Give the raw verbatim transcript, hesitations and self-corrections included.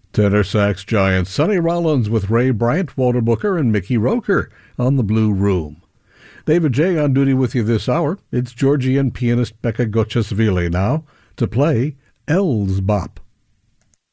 Tenor sax giant Sonny Rollins with Ray Bryant, Walter Booker, and Mickey Roker on the Blue Room. David J. on duty with you this hour. It's Georgian pianist Becca Gocciasvili now to play Els Bop.